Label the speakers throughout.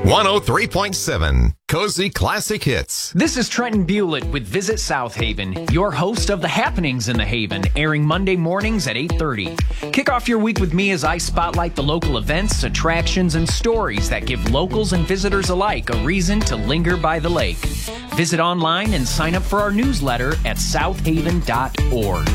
Speaker 1: 103.7 Cozy Classic Hits.
Speaker 2: This is Trenton Bewlett with Visit South Haven, your host of The Happenings in the Haven, airing Monday mornings at 8:30. Kick off your week with me as I spotlight the local events, attractions, and stories that give locals and visitors alike a reason to linger by the lake. Visit online and sign up for our newsletter at southaven.org.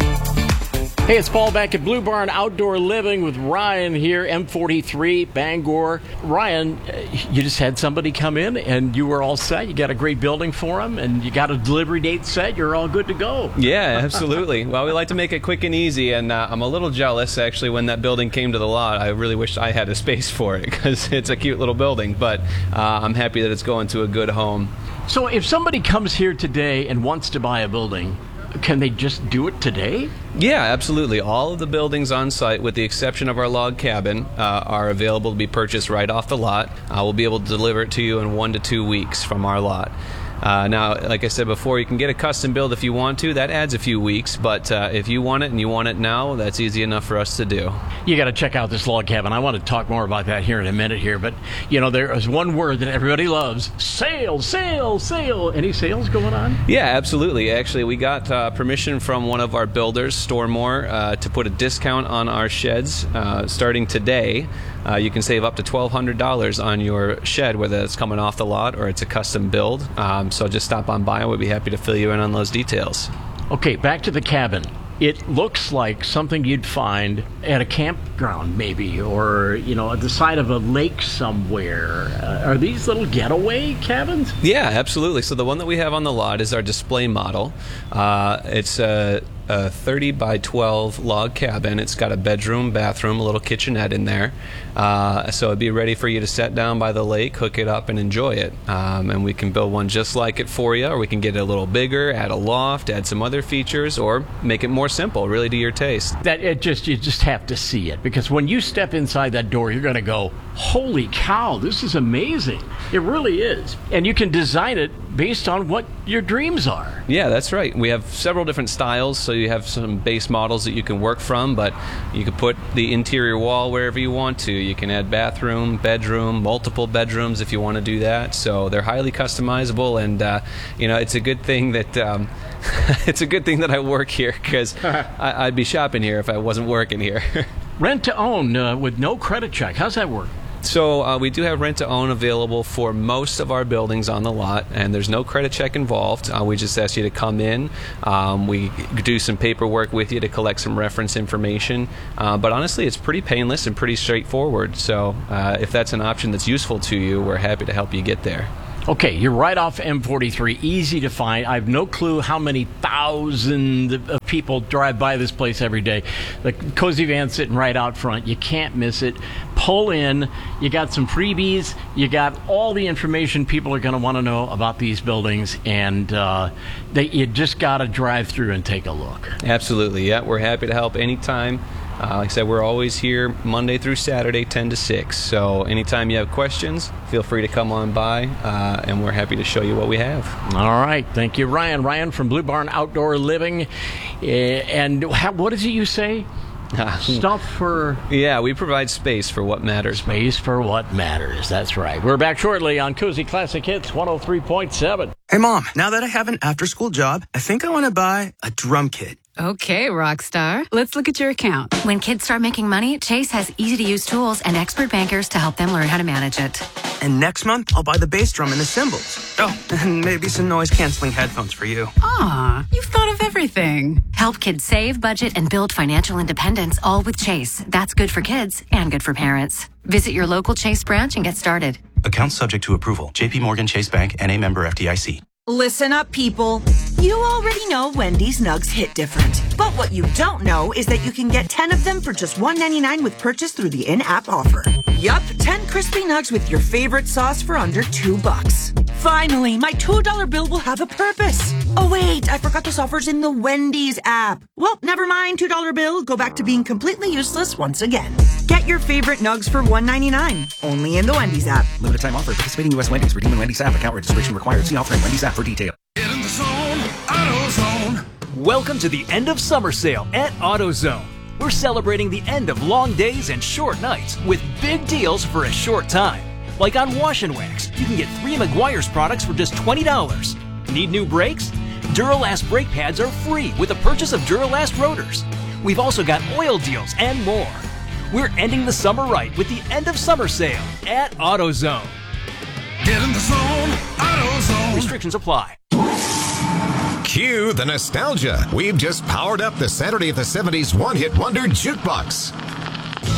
Speaker 3: Hey, it's Paul back at Blue Barn Outdoor Living with Ryan here, M43, Bangor. Ryan, you just had somebody come in and you were all set. You got a great building for them and you got a delivery date set. You're all good to go.
Speaker 4: Yeah, absolutely. Well, we like to make it quick and easy, and I'm a little jealous, actually, when that building came to the lot. I really wish I had a space for it because it's a cute little building, but I'm happy that it's going to a good home.
Speaker 3: So if somebody comes here today and wants to buy a building, can they just do it today?
Speaker 4: Yeah, absolutely. All of the buildings on site, with the exception of our log cabin, are available to be purchased right off the lot. We'll be able to deliver it to you in 1 to 2 weeks from our lot. Now, like I said before, you can get a custom build if you want to. That adds a few weeks, but if you want it and you want it now, that's easy enough for us to do.
Speaker 3: You got to check out this log cabin. I want to talk more about that here in a minute here, but you know, there is one word that everybody loves: sale, sale, sale. Any sales going on?
Speaker 4: Yeah, absolutely. Actually, we got permission from one of our builders, Storemore, to put a discount on our sheds starting today. You can save up to $1,200 on your shed, whether it's coming off the lot or it's a custom build. So just stop on by and we'll be happy to fill you in on those details. Okay,
Speaker 3: back to the cabin. It looks like something you'd find at a campground maybe, or, you know, at the side of a lake somewhere. Are these little getaway cabins?
Speaker 4: Yeah, absolutely. So the one that we have on the lot is our display model. It's a 30 by 12 log cabin. It's got a bedroom, bathroom, a little kitchenette in there. So it'd be ready for you to set down by the lake, hook it up, and enjoy it. And we can build one just like it for you, or we can get it a little bigger, add a loft, add some other features, or make it more simple, really to your taste.
Speaker 3: You just have to see it, because when you step inside that door, you're going to go, holy cow, this is amazing. It really is. And you can design it based on what your dreams are.
Speaker 4: Yeah, that's right. We have several different styles, so you have some base models that you can work from, but you can put the interior wall wherever you want to. You can add bathroom, bedroom, multiple bedrooms if you want to do that. So they're highly customizable, and it's a good thing that it's a good thing that I work here, because I'd be shopping here if I wasn't working here.
Speaker 3: Rent to own with no credit check. How's that work?
Speaker 4: So we do have rent-to-own available for most of our buildings on the lot, and there's no credit check involved. We just ask you to come in. We do some paperwork with you to collect some reference information. But honestly, it's pretty painless and pretty straightforward. So if that's an option that's useful to you, we're happy to help you get there.
Speaker 3: Okay, you're right off M43, easy to find. I have no clue how many thousands of people drive by this place every day. The Cozy van sitting right out front. You can't miss it. Pull in. You got some freebies. You got all the information people are going to want to know about these buildings, and you just got to drive through and take a look.
Speaker 4: Absolutely, yeah. We're happy to help anytime. Like I said, we're always here Monday through Saturday, 10 to 6. So anytime you have questions, feel free to come on by, and we're happy to show you what we have.
Speaker 3: All right. Thank you, Ryan. Ryan from Blue Barn Outdoor Living. And what is it you say? Stuff for...
Speaker 4: Yeah, we provide space for what matters.
Speaker 3: Space for what matters. That's right. We're back shortly on Cozy Classic Hits 103.7.
Speaker 5: Hey, Mom, now that I have an after-school job, I think I want to buy a drum kit.
Speaker 6: Okay, Rockstar. Let's look at your account.
Speaker 7: When kids start making money, Chase has easy-to-use tools and expert bankers to help them learn how to manage it.
Speaker 5: And next month, I'll buy the bass drum and the cymbals. Oh, and maybe some noise-canceling headphones for you.
Speaker 6: Aw, you've thought of everything.
Speaker 7: Help kids save, budget, and build financial independence, all with Chase. That's good for kids and good for parents. Visit your local Chase branch and get started.
Speaker 8: Accounts subject to approval. J.P. Morgan Chase Bank, N.A. member FDIC.
Speaker 9: Listen up, people. You already know Wendy's Nugs hit different. But what you don't know is that you can get 10 of them for just $1.99 with purchase through the in-app offer. Yup, 10 crispy nugs with your favorite sauce for under $2. Finally, my $2 bill will have a purpose. Oh wait, I forgot this offer's in the Wendy's app. Well, never mind, $2 bill. Go back to being completely useless once again. Get your favorite nugs for $1.99. Only in the Wendy's app.
Speaker 10: Limited time offer. Participating U.S. Wendy's. Redeem in Wendy's app. Account registration required. See offer in Wendy's app for detail.
Speaker 11: Get in the zone. AutoZone.
Speaker 12: Welcome to the end of summer sale at AutoZone. We're celebrating the end of long days and short nights with big deals for a short time. Like on Wash and Wax, you can get 3 Meguiar's products for just $20. Need new brakes? Duralast brake pads are free with the purchase of Duralast rotors. We've also got oil deals and more. We're ending the summer right with the end of summer sale at AutoZone.
Speaker 11: Get in the zone, AutoZone.
Speaker 12: Restrictions apply.
Speaker 1: Cue the nostalgia. We've just powered up the Saturday of the 70s one-hit wonder jukebox.